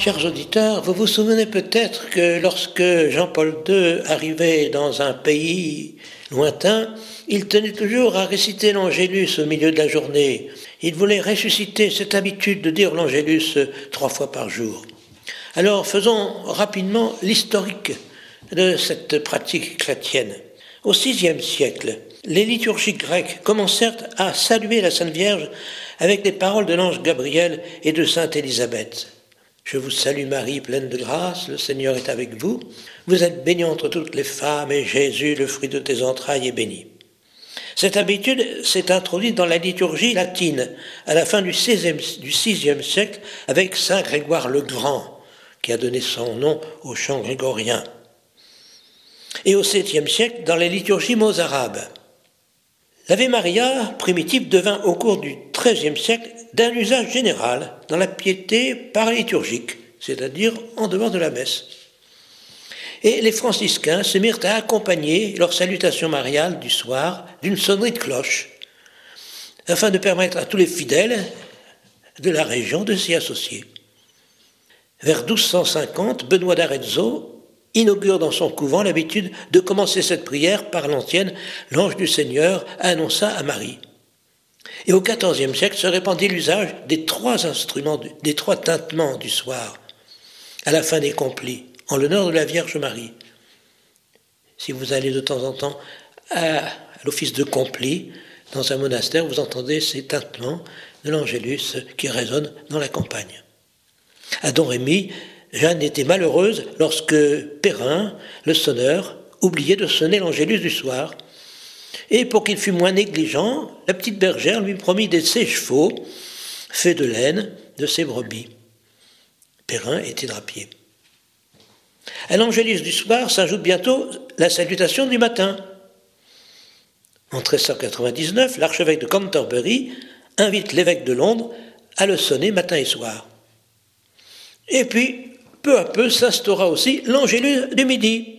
Chers auditeurs, vous vous souvenez peut-être que lorsque Jean-Paul II arrivait dans un pays lointain, il tenait toujours à réciter l'Angélus au milieu de la journée. Il voulait ressusciter cette habitude de dire l'Angélus 3 fois par jour. Alors faisons rapidement l'historique de cette pratique chrétienne. Au VIe siècle, les liturgies grecques commencèrent à saluer la Sainte Vierge avec les paroles de l'ange Gabriel et de Sainte Élisabeth. « Je vous salue Marie, pleine de grâce, le Seigneur est avec vous. Vous êtes bénie entre toutes les femmes, et Jésus, le fruit de tes entrailles, est béni. » Cette habitude s'est introduite dans la liturgie latine à la fin du VIe siècle avec saint Grégoire le Grand, qui a donné son nom au chant grégorien. Et au VIIe siècle dans les liturgies mozarabes. L'Ave Maria primitive devint au cours du XIIIe siècle d'un usage général dans la piété paraliturgique, c'est-à-dire en dehors de la messe. Et les franciscains se mirent à accompagner leur salutation mariale du soir d'une sonnerie de cloche, afin de permettre à tous les fidèles de la région de s'y associer. Vers 1250, Benoît d'Arezzo inaugure dans son couvent l'habitude de commencer cette prière par l'antienne « L'ange du Seigneur annonça à Marie ». Et au XIVe siècle se répandit l'usage des 3 instruments, des 3 tintements du soir, à la fin des complis, en l'honneur de la Vierge Marie. Si vous allez de temps en temps à l'office de complis, dans un monastère, vous entendez ces tintements de l'Angélus qui résonnent dans la campagne. À Domrémy, Jeanne était malheureuse lorsque Perrin, le sonneur, oubliait de sonner l'Angélus du soir. Et pour qu'il fût moins négligent, la petite bergère lui promit des sèche-chevaux faits de laine de ses brebis. Perrin était drapier. À l'Angélus du soir s'ajoute bientôt la salutation du matin. En 1399, l'archevêque de Canterbury invite l'évêque de Londres à le sonner matin et soir. Et puis, peu à peu, s'instaura aussi l'Angélus du midi.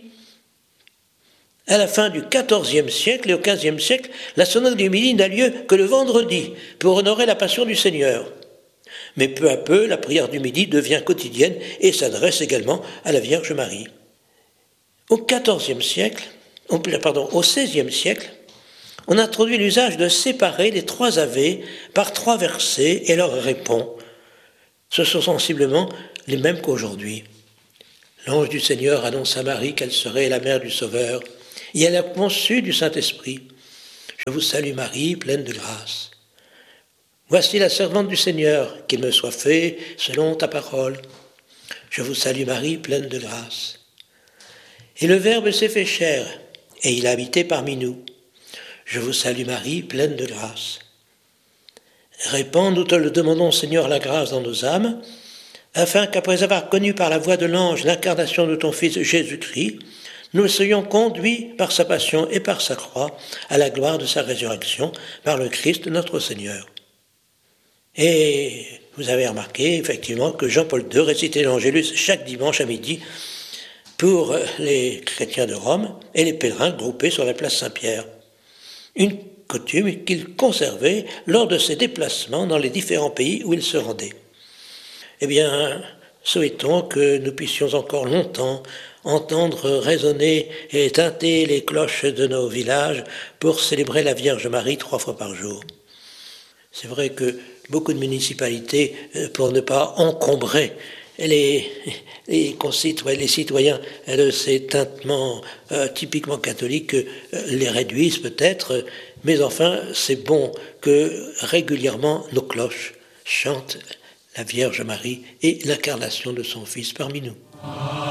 À la fin du XIVe siècle et au XVe siècle, la sonnerie du midi n'a lieu que le vendredi pour honorer la Passion du Seigneur. Mais peu à peu, la prière du midi devient quotidienne et s'adresse également à la Vierge Marie. Au XIVe siècle, au XVIe siècle, on introduit l'usage de séparer les 3 Ave par 3 versets et leur répond. Ce sont sensiblement les mêmes qu'aujourd'hui. L'ange du Seigneur annonce à Marie qu'elle serait la mère du Sauveur, et elle a conçu du Saint-Esprit. Je vous salue Marie, pleine de grâce. Voici la servante du Seigneur, qu'il me soit fait selon ta parole. Je vous salue Marie, pleine de grâce. Et le Verbe s'est fait chair, et il a habité parmi nous. Je vous salue Marie, pleine de grâce. Répands, nous te le demandons, Seigneur, la grâce dans nos âmes, afin qu'après avoir connu par la voix de l'ange l'incarnation de ton Fils Jésus-Christ, nous soyons conduits par sa passion et par sa croix à la gloire de sa résurrection par le Christ notre Seigneur. Et vous avez remarqué effectivement que Jean-Paul II récitait l'Angélus chaque dimanche à midi pour les chrétiens de Rome et les pèlerins groupés sur la place Saint-Pierre. Une coutume qu'il conservait lors de ses déplacements dans les différents pays où il se rendait. Eh bien, souhaitons que nous puissions encore longtemps entendre résonner et tinter les cloches de nos villages pour célébrer la Vierge Marie 3 fois par jour. C'est vrai que beaucoup de municipalités, pour ne pas encombrer les citoyens de ces tintements typiquement catholiques, les réduisent peut-être, mais enfin, c'est bon que régulièrement nos cloches chantent la Vierge Marie et l'incarnation de son Fils parmi nous.